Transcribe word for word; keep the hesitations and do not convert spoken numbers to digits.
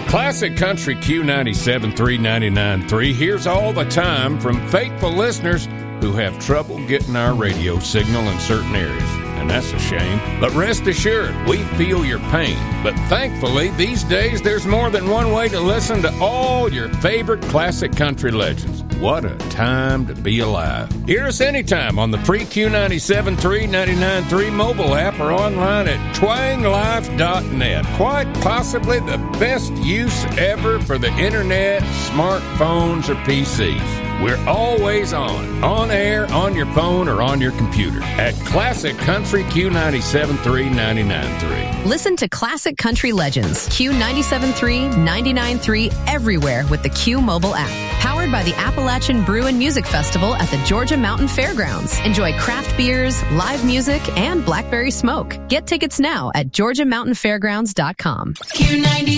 Classic Country Q ninety-seven point three, ninety-nine point three hears all the time from faithful listeners who have trouble getting our radio signal in certain areas. And that's a shame. But rest assured, we feel your pain. But thankfully, these days, there's more than one way to listen to all your favorite classic country legends. What a time to be alive. Hear us anytime on the free Q ninety-seven point three, ninety-nine point three mobile app or online at twang life dot net. Quite possibly the best use ever for the internet, smartphones, or P Cs. We're always on, on air, on your phone, or on your computer at Classic Country Q ninety-seven point three, ninety-nine point three. Listen to Classic Country Legends, Q ninety-seven point three, ninety-nine point three, everywhere with the Q mobile app. Powered by the Appalachian Brew and Music Festival at the Georgia Mountain Fairgrounds. Enjoy craft beers, live music, and blackberry smoke. Get tickets now at georgia mountain fairgrounds dot com. Q ninety